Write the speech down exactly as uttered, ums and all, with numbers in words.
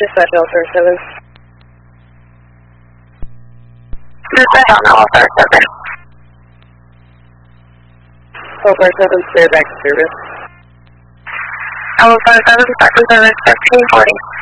Dispatch L four seven. Dispatch on L four seven. L four seven, clear back to service. L four seven, back to service, fifteen forty.